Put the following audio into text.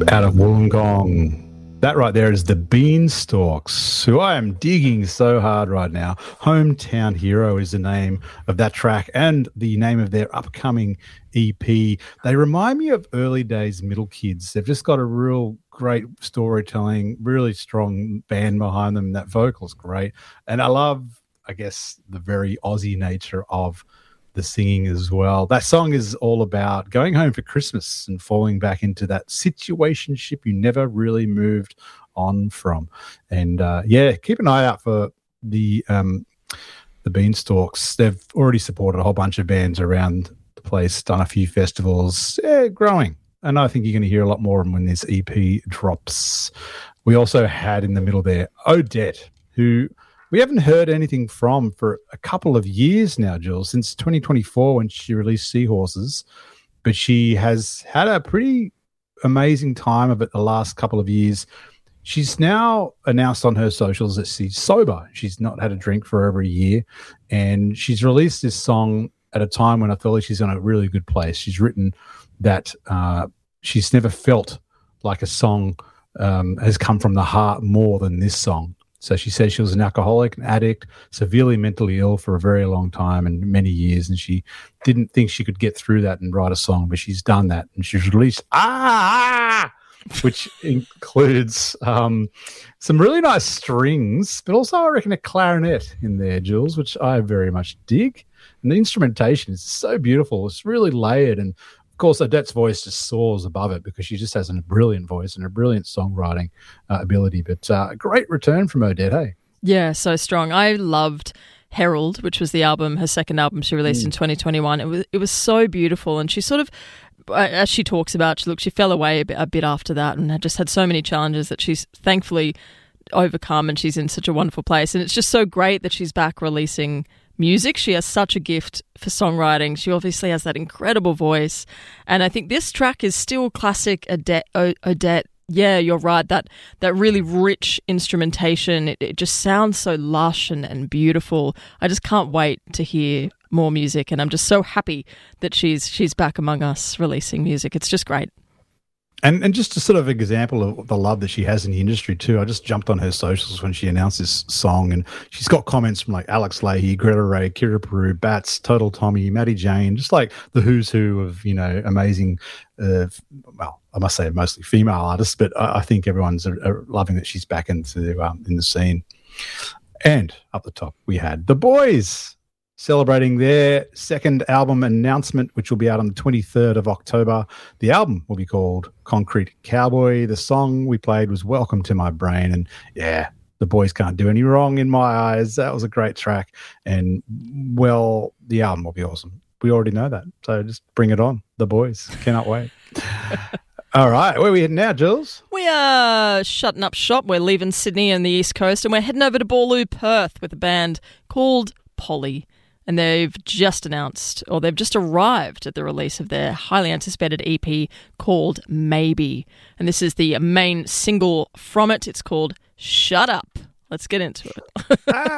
Out of Wollongong. That right there is the Beanstalks, who I am digging so hard right now. Hometown Hero is the name of that track and the name of their upcoming EP. They remind me of early days Middle Kids. They've just got a real great storytelling, really strong band behind them. That vocal's great. And I love, I guess, the very Aussie nature of the singing as well. That song is all about going home for Christmas and falling back into that situationship you never really moved on from. And keep an eye out for the Beanstalks. They've already supported a whole bunch of bands around the place, done a few festivals, growing. And I think you're going to hear a lot more when this EP drops. We also had in the middle there Odette, who we haven't heard anything from for a couple of years now, Jules, since 2024 when she released Seahorses. But she has had a pretty amazing time of it the last couple of years. She's now announced on her socials that she's sober. She's not had a drink for over a year. And she's released this song at a time when I feel like she's in a really good place. She's written that she's never felt like a song has come from the heart more than this song. So she says she was an alcoholic, an addict, severely mentally ill for a very long time and many years, and she didn't think she could get through that and write a song, but she's done that, and she's released which includes some really nice strings, but also I reckon a clarinet in there, Jules, which I very much dig. And the instrumentation is so beautiful. It's really layered, and of course, Odette's voice just soars above it because she just has a brilliant voice and a brilliant songwriting ability. But a great return from Odette, hey? Yeah, so strong. I loved Herald, which was the album, her second album she released in 2021. It was so beautiful, and she sort of, as she talks about, she fell away a bit after that and had just had so many challenges that she's thankfully overcome, and she's in such a wonderful place. And it's just so great that she's back releasing music. She has such a gift for songwriting. She obviously has that incredible voice. And I think this track is still classic Odette. Yeah, you're right. That really rich instrumentation, it just sounds so lush and beautiful. I just can't wait to hear more music, and I'm just so happy that she's back among us releasing music. It's just great. And just a sort of example of the love that she has in the industry too. I just jumped on her socials when she announced this song, and she's got comments from like Alex Leahy, Greta Ray, Kira Peru, Bats, Total Tommy, Maddie Jane, just like the who's who of, amazing, well, I must say mostly female artists, but I think everyone's loving that she's back into in the scene. And up the top, we had The Boys celebrating their second album announcement, which will be out on the 23rd of October. The album will be called Concrete Cowboy. The song we played was Welcome to My Brain. And yeah, The Boys can't do any wrong in my eyes. That was a great track. And, well, the album will be awesome. We already know that. So just bring it on. The Boys. Cannot wait. All right. Where are we heading now, Jules? We are shutting up shop. We're leaving Sydney and the East Coast, and we're heading over to Boorloo, Perth, with a band called Polly. And they've just announced, or they've just arrived at the release of their highly anticipated EP called Maybe. And this is the main single from it. It's called Shut Up. Let's get into it.